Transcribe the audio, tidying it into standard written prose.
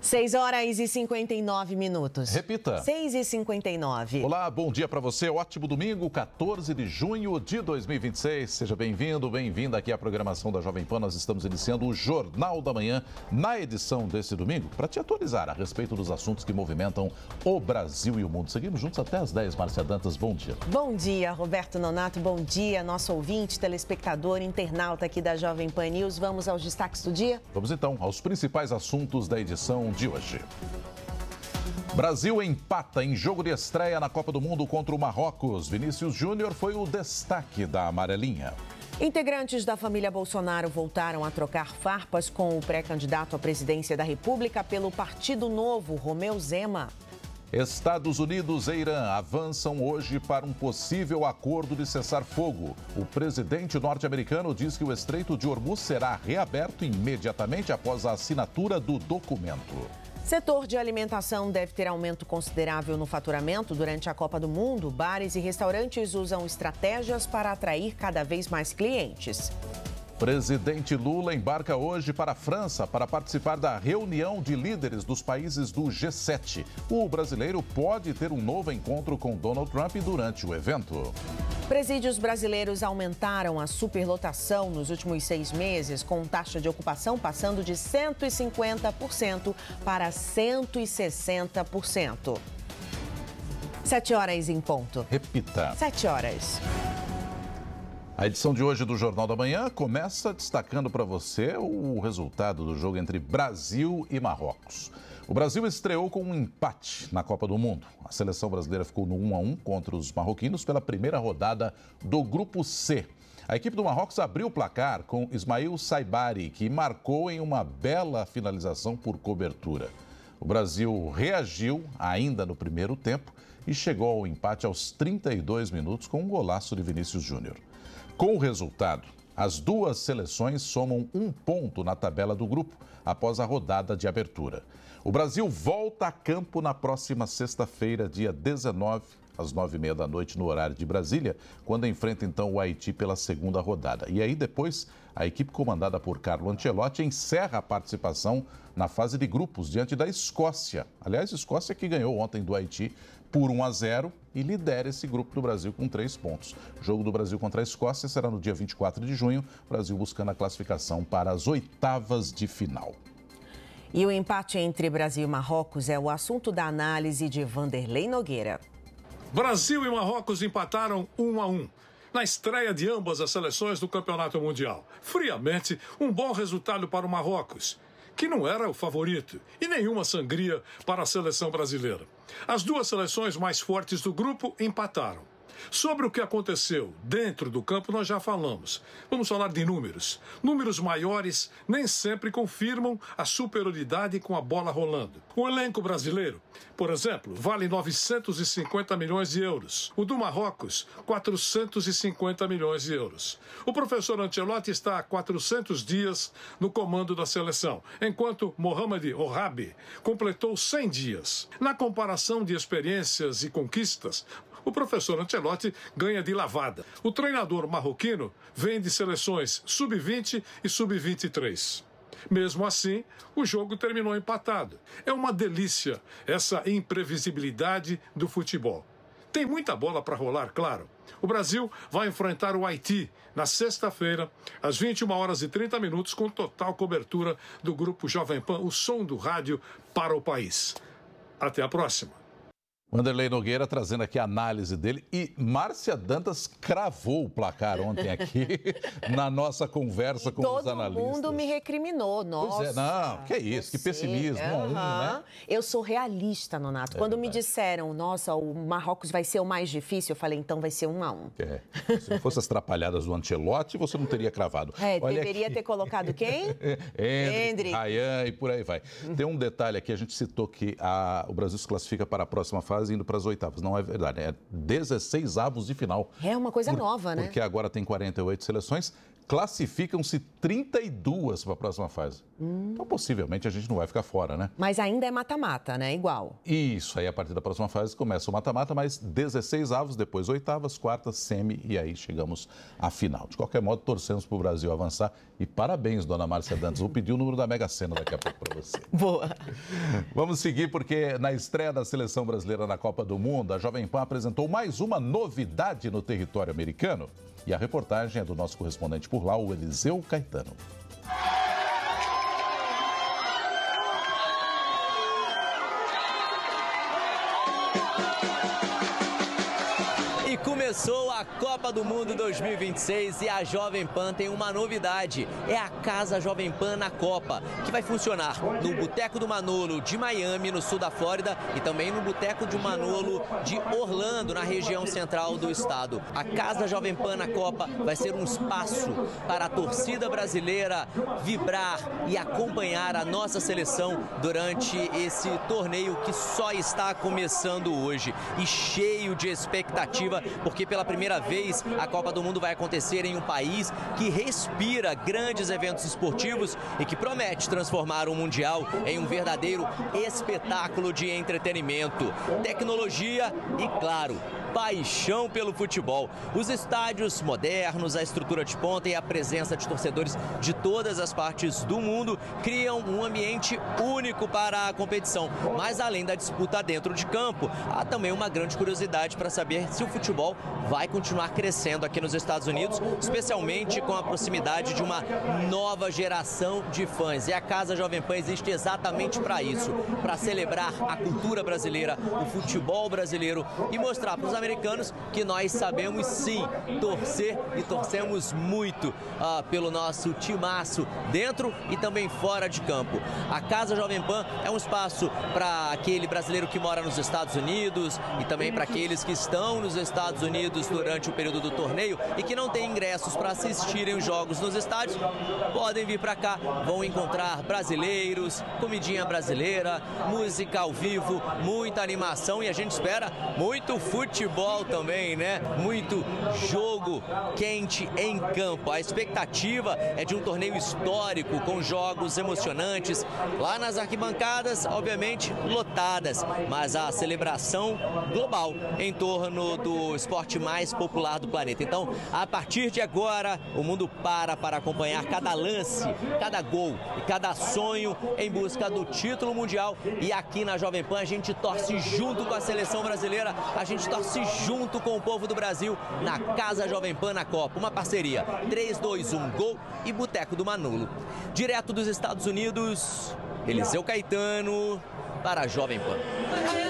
6h59. Repita. 6h59. Olá, bom dia para você. Ótimo domingo, 14 de junho de 2026. Seja bem-vindo, bem-vinda aqui à programação da Jovem Pan. Nós estamos iniciando o Jornal da Manhã na edição desse domingo para te atualizar a respeito dos assuntos que movimentam o Brasil e o mundo. Seguimos juntos até às 10. Márcia Dantas, bom dia. Bom dia, Roberto Nonato. Bom dia, nosso ouvinte, telespectador, internauta aqui da Jovem Pan News. Vamos aos destaques do dia? Vamos então aos principais assuntos da edição de hoje. Brasil empata em jogo de estreia na Copa do Mundo contra o Marrocos. Vinícius Júnior foi o destaque da amarelinha. Integrantes da família Bolsonaro voltaram a trocar farpas com o pré-candidato à presidência da República pelo Partido Novo, Romeu Zema. Estados Unidos e Irã avançam hoje para um possível acordo de cessar-fogo. O presidente norte-americano diz que o Estreito de Hormuz será reaberto imediatamente após a assinatura do documento. Setor de alimentação deve ter aumento considerável no faturamento durante a Copa do Mundo. Bares e restaurantes usam estratégias para atrair cada vez mais clientes. Presidente Lula embarca hoje para a França para participar da reunião de líderes dos países do G7. O brasileiro pode ter um novo encontro com Donald Trump durante o evento. Presídios brasileiros aumentaram a superlotação nos últimos 6 meses, com taxa de ocupação passando de 150% para 160%. 7 horas em ponto. Repita. 7 horas. A edição de hoje do Jornal da Manhã começa destacando para você o resultado do jogo entre Brasil e Marrocos. O Brasil estreou com um empate na Copa do Mundo. A seleção brasileira ficou no 1-1 contra os marroquinos pela primeira rodada do Grupo C. A equipe do Marrocos abriu o placar com Ismail Saibari, que marcou em uma bela finalização por cobertura. O Brasil reagiu ainda no primeiro tempo e chegou ao empate aos 32 minutos com um golaço de Vinícius Júnior. Com o resultado, as duas seleções somam 1 ponto na tabela do grupo após a rodada de abertura. O Brasil volta a campo na próxima sexta-feira, dia 19, às 9h30 da noite, no horário de Brasília, quando enfrenta então o Haiti pela segunda rodada. E aí depois, a equipe comandada por Carlo Ancelotti encerra a participação na fase de grupos diante da Escócia. Aliás, Escócia que ganhou ontem do Haiti por 1-0 e lidera esse grupo do Brasil com 3 pontos. O jogo do Brasil contra a Escócia será no dia 24 de junho, o Brasil buscando a classificação para as oitavas de final. E o empate entre Brasil e Marrocos é o assunto da análise de Vanderlei Nogueira. Brasil e Marrocos empataram 1-1. Na estreia de ambas as seleções do Campeonato Mundial. Friamente, um bom resultado para o Marrocos, que não era o favorito, e nenhuma sangria para a seleção brasileira. As duas seleções mais fortes do grupo empataram. Sobre o que aconteceu dentro do campo, nós já falamos. Vamos falar de números. Números maiores nem sempre confirmam a superioridade com a bola rolando. O elenco brasileiro, por exemplo, vale 950 milhões de euros. O do Marrocos, 450 milhões de euros. O professor Ancelotti está há 400 dias no comando da seleção, enquanto Mohamed Ouahabi completou 100 dias. Na comparação de experiências e conquistas, o professor Ancelotti ganha de lavada. O treinador marroquino vem de seleções sub-20 e sub-23. Mesmo assim, o jogo terminou empatado. É uma delícia essa imprevisibilidade do futebol. Tem muita bola para rolar, claro. O Brasil vai enfrentar o Haiti na sexta-feira, às 21h30, com total cobertura do Grupo Jovem Pan, o som do rádio para o país. Até a próxima. Vanderlei Nogueira trazendo aqui a análise dele e Márcia Dantas cravou o placar ontem aqui na nossa conversa com os analistas. Todo mundo me recriminou, nossa. Pois é, não, que é isso, que pessimismo, né? Eu sou realista, Nonato. Quando me disseram, nossa, o Marrocos vai ser o mais difícil, eu falei, então vai ser 1-1. Se não fosse as trapalhadas do Ancelotti, você não teria cravado. Deveria ter colocado quem? Endrick, Ryan e por aí vai. Tem um detalhe aqui, a gente citou que o Brasil se classifica para a próxima fase indo para as oitavas. Não é verdade, é 16 avos de final. É uma coisa nova, né? Porque agora tem 48 seleções, classificam-se 32 para a próxima fase. Então, possivelmente, a gente não vai ficar fora, né? Mas ainda é mata-mata, né? Igual. Isso, aí a partir da próxima fase começa o mata-mata, mas 16 avos, depois oitavas, quartas, semi e aí chegamos à final. De qualquer modo, torcemos para o Brasil avançar e parabéns, dona Márcia Dantas. Vou pedir o número da Mega Sena daqui a pouco para você. Boa. Vamos seguir porque na estreia da seleção brasileira na Copa do Mundo, a Jovem Pan apresentou mais uma novidade no território americano. E a reportagem é do nosso correspondente por lá, o Eliseu Caetano. Começou a Copa do Mundo 2026 e a Jovem Pan tem uma novidade. É a Casa Jovem Pan na Copa, que vai funcionar no Boteco do Manolo de Miami, no sul da Flórida, e também no Boteco do Manolo de Orlando, na região central do estado. A Casa Jovem Pan na Copa vai ser um espaço para a torcida brasileira vibrar e acompanhar a nossa seleção durante esse torneio que só está começando hoje e cheio de expectativa, porque pela primeira vez a Copa do Mundo vai acontecer em um país que respira grandes eventos esportivos e que promete transformar o Mundial em um verdadeiro espetáculo de entretenimento, tecnologia e, claro, paixão pelo futebol. Os estádios modernos, a estrutura de ponta e a presença de torcedores de todas as partes do mundo criam um ambiente único para a competição. Mas além da disputa dentro de campo, há também uma grande curiosidade para saber se o futebol vai continuar crescendo aqui nos Estados Unidos, especialmente com a proximidade de uma nova geração de fãs. E a Casa Jovem Pan existe exatamente para isso, para celebrar a cultura brasileira, o futebol brasileiro e mostrar para os americanos que nós sabemos sim torcer e torcemos muito pelo nosso timaço dentro e também fora de campo. A Casa Jovem Pan é um espaço para aquele brasileiro que mora nos Estados Unidos e também para aqueles que estão nos Estados Unidos durante o período do torneio e que não têm ingressos para assistirem os jogos nos estádios, podem vir para cá, vão encontrar brasileiros, comidinha brasileira, música ao vivo, muita animação e a gente espera muito futebol também, né? Muito jogo quente em campo. A expectativa é de um torneio histórico com jogos emocionantes lá nas arquibancadas, obviamente lotadas, mas a celebração global em torno do esporte mais popular do planeta. Então, a partir de agora, o mundo para acompanhar cada lance, cada gol e cada sonho em busca do título mundial. E aqui na Jovem Pan a gente torce junto com a seleção brasileira, a gente torce junto com o povo do Brasil na Casa Jovem Pan na Copa. Uma parceria 3, 2, 1, gol e Boteco do Manolo. Direto dos Estados Unidos, Eliseu Caetano para a Jovem Pan.